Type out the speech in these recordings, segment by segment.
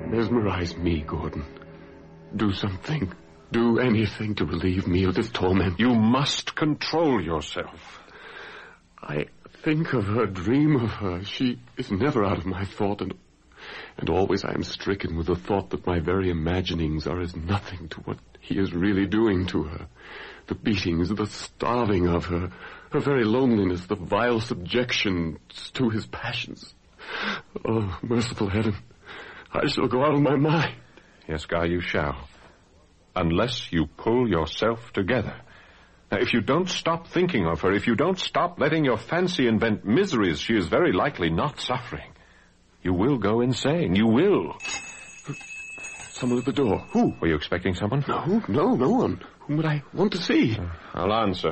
Mesmerize me, Gordon. Do something. Do anything to relieve me of this torment. You must control yourself. I think of her, dream of her. She is never out of my thought, and always I am stricken with the thought that my very imaginings are as nothing to what he is really doing to her. The beatings, the starving of her, her very loneliness, the vile subjection to his passions. Oh, merciful heaven, I shall go out of my mind. Yes, Guy, you shall. Unless you pull yourself together. Now, if you don't stop thinking of her, if you don't stop letting your fancy invent miseries she is very likely not suffering, you will go insane. You will. Someone at the door. Who? Were you expecting someone? No one. Whom would I want to see? I'll answer.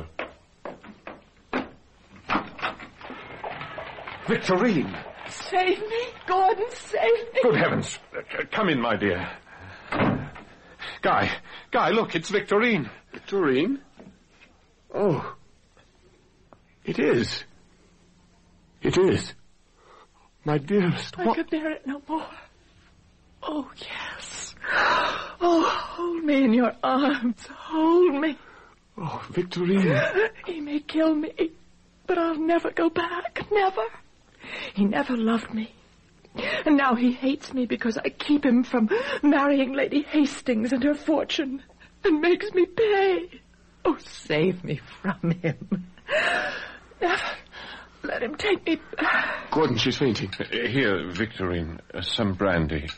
Victorine! Save me, Gordon, save me. Good heavens. Come in, my dear. Guy, look, it's Victorine. Victorine? Oh. It is. My dearest, I could bear it no more. Oh, yes. Oh, hold me in your arms. Hold me. Oh, Victorine. He may kill me, but I'll never go back. Never. He never loved me. And now he hates me because I keep him from marrying Lady Hastings and her fortune, and makes me pay. Oh, save me from him. Never let him take me back. Gordon, she's fainting. Here, Victorine, some brandy.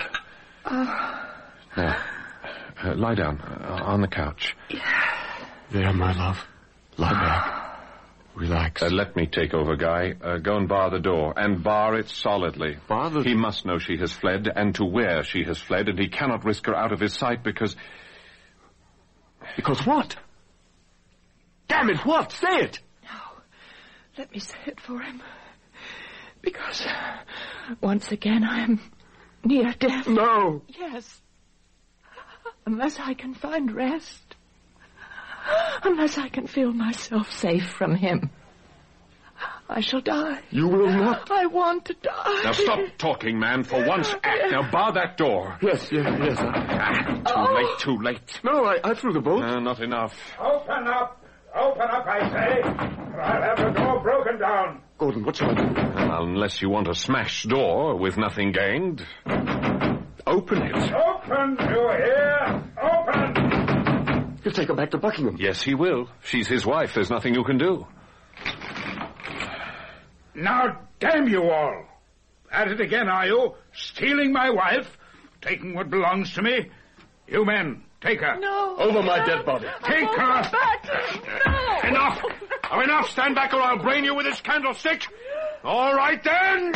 Now, lie down on the couch. There, my love. Lie back. Relax. Let me take over, Guy. Go and bar the door, and bar it solidly. Bar the... He must know she has fled, and to where she has fled, and he cannot risk her out of his sight because... Because what? Damn it, what? Say it! No. Let me say it for him. Because once again I am near death. No! Yes. Unless I can find rest. Unless I can feel myself safe from him. I shall die. You will not. I want to die. Now stop talking, man. For once, act. Now bar that door. Yes. Too late. No, I threw the bolt. Not enough. Open up, I say. Or I'll have the door broken down. Gordon, what shall I do? Unless you want a smashed door with nothing gained. Open it. Open, you hear? Open! He'll take her back to Buckingham. Yes, he will. She's his wife. There's nothing you can do. Now, damn you all. At it again, are you? Stealing my wife? Taking what belongs to me? You men, take her. No. Over my dead body. Take her. No. Enough. Oh, enough. Stand back or I'll brain you with this candlestick. All right, then.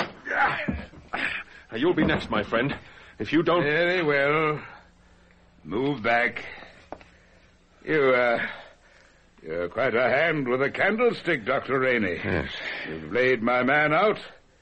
You'll be next, my friend. If you don't... Very well. Move back. You're quite a hand with a candlestick, Dr. Rainey. Yes. You've laid my man out.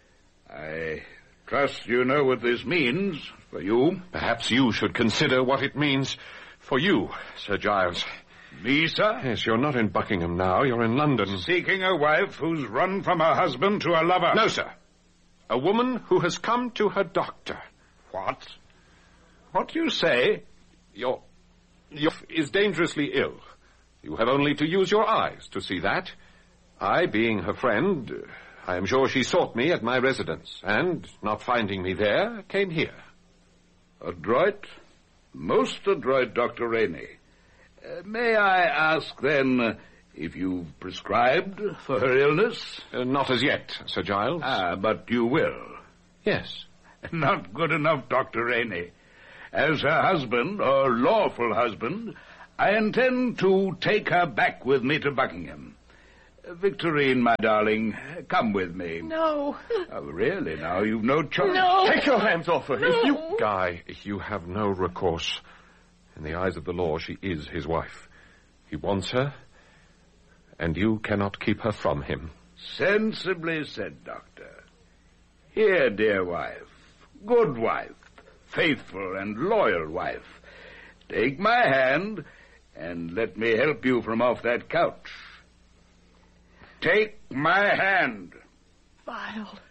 I trust you know what this means for you. Perhaps you should consider what it means for you, Sir Giles. Me, sir? Yes, you're not in Buckingham now. You're in London. Seeking a wife who's run from her husband to a lover. No, sir. A woman who has come to her doctor. What? What do you say? Your is dangerously ill. You have only to use your eyes to see that. I, being her friend, I am sure she sought me at my residence, and, not finding me there, came here. Adroit? Most adroit, Dr. Rainey. May I ask, then, if you've prescribed for her illness? Not as yet, Sir Giles. But you will. Yes. Not good enough, Dr. Rainey. As her husband, or lawful husband, I intend to take her back with me to Buckingham. Victorine, my darling, come with me. No. Oh, really, now, you've no choice. No. Take your hands off her. No. Guy, you have no recourse. In the eyes of the law, she is his wife. He wants her, and you cannot keep her from him. Sensibly said, Doctor. Here, dear wife, good wife, faithful and loyal wife, take my hand and let me help you from off that couch. Take my hand. Vile,